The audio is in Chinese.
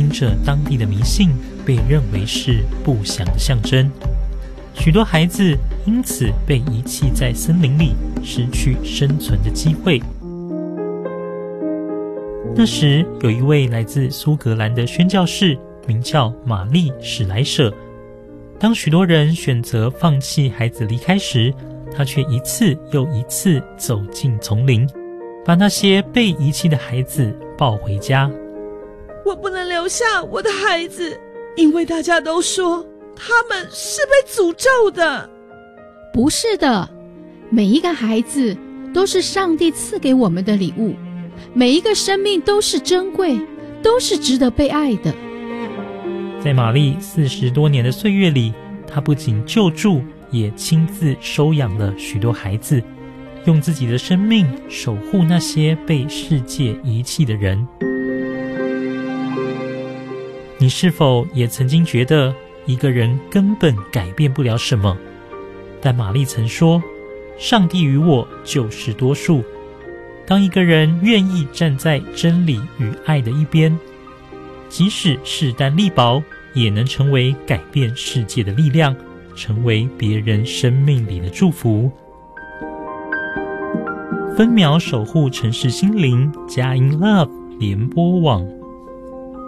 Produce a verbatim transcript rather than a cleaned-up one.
着当地的迷信，被认为是不祥的象征。许多孩子因此被遗弃在森林里，失去生存的机会。那时有一位来自苏格兰的宣教士，名叫玛丽·史莱舍。当许多人选择放弃孩子离开时，他却一次又一次走进丛林，把那些被遗弃的孩子抱回家。 我不能留下我的孩子，因为大家都说他们是被诅咒的。 不是的，每一个孩子都是上帝赐给我们的礼物，每一个生命都是珍贵，都是值得被爱的。 在玛丽四十多年的岁月里，她不仅救助，也亲自收养了许多孩子，用自己的生命守护那些被世界遗弃的人。你是否也曾经觉得一个人根本改变不了什么？但玛丽曾说，上帝与我就是多数。当一个人愿意站在真理与爱的一边，即使势单力薄，也能成为改变世界的力量，成为别人生命里的祝福。分秒守护城市心灵，佳音 Love 联播网。